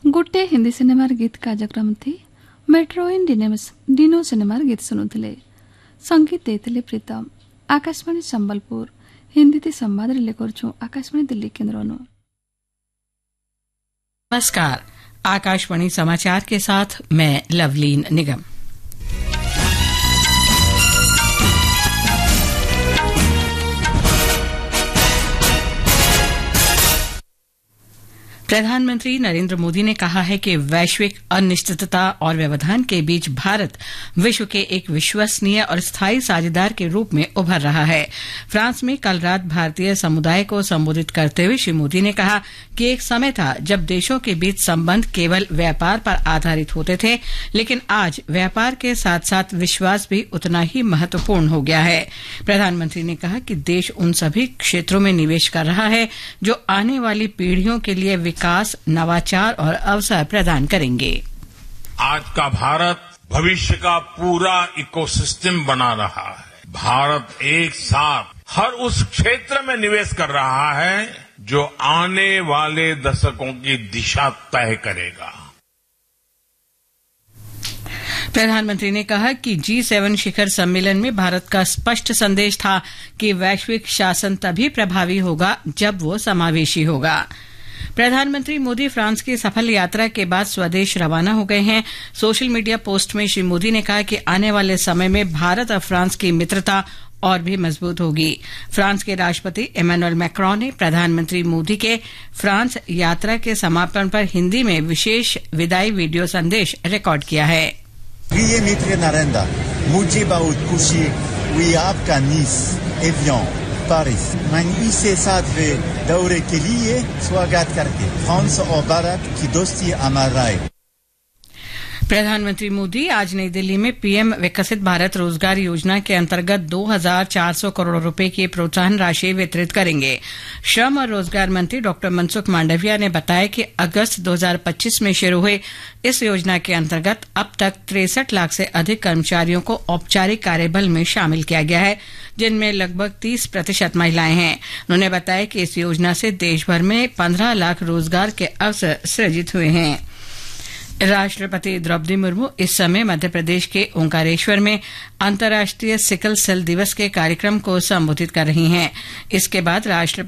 गोटे हिंदी सिनेमार गीत कार्यक्रम थी मेट्रो इन डिनो सिनेमार गीत शुणुले संगीत देते प्रीतम। आकाशवाणी संबलपुर हिंदी थी संवाद रिले करछू आकाशवाणी दिल्ली केंद्र। नमस्कार, आकाशवाणी समाचार के साथ मैं लवलीन निगम। प्रधानमंत्री नरेंद्र मोदी ने कहा है कि वैश्विक अनिश्चितता और व्यवधान के बीच भारत विश्व के एक विश्वसनीय और स्थायी साझेदार के रूप में उभर रहा है। फ्रांस में कल रात भारतीय समुदाय को संबोधित करते हुए श्री मोदी ने कहा कि एक समय था जब देशों के बीच संबंध केवल व्यापार पर आधारित होते थे, लेकिन आज व्यापार के साथ साथ विश्वास भी उतना ही महत्वपूर्ण हो गया है। प्रधानमंत्री ने कहा कि देश उन सभी क्षेत्रों में निवेश कर रहा है जो आने वाली पीढ़ियों के लिए विकास, नवाचार और अवसर प्रदान करेंगे। आज का भारत भविष्य का पूरा इकोसिस्टम बना रहा है। भारत एक साथ हर उस क्षेत्र में निवेश कर रहा है जो आने वाले दशकों की दिशा तय करेगा। प्रधानमंत्री ने कहा कि G7 शिखर सम्मेलन में भारत का स्पष्ट संदेश था कि वैश्विक शासन तभी प्रभावी होगा जब वो समावेशी होगा। प्रधानमंत्री मोदी फ्रांस की सफल यात्रा के बाद स्वदेश रवाना हो गए हैं। सोशल मीडिया पोस्ट में श्री मोदी ने कहा कि आने वाले समय में भारत और फ्रांस की मित्रता और भी मजबूत होगी। फ्रांस के राष्ट्रपति इमैनुअल मैक्रोन ने प्रधानमंत्री मोदी के फ्रांस यात्रा के समापन पर हिंदी में विशेष विदाई वीडियो संदेश रिकॉर्ड किया है। प्रिय मित्र नरेंद्र, मुझे बहुत खुशी हुई आपका नीस, एवियन, पेरिस, मैं इसे साथ दौरे के लिए स्वागत करके फ्रांस और भारत की दोस्ती अमर रहे। प्रधानमंत्री मोदी आज नई दिल्ली में पीएम विकसित भारत रोजगार योजना के अंतर्गत 2,400 करोड़ रुपए की प्रोत्साहन राशि वितरित करेंगे। श्रम और रोजगार मंत्री डॉक्टर मनसुख मांडविया ने बताया कि अगस्त 2025 में शुरू हुए इस योजना के अंतर्गत अब तक 63 लाख से अधिक कर्मचारियों को औपचारिक कार्यबल में शामिल किया गया है, जिनमें लगभग 30% महिलाएं हैं। उन्होंने बताया कि इस योजना से देश भर में 15 लाख रोजगार के अवसर सृजित हुए हैं। राष्ट्रपति द्रौपदी मुर्मू इस समय मध्य प्रदेश के ओंकारेश्वर में अंतर्राष्ट्रीय सिकल सेल दिवस के कार्यक्रम को संबोधित कर रही हैं। इसके बाद राष्ट्रपति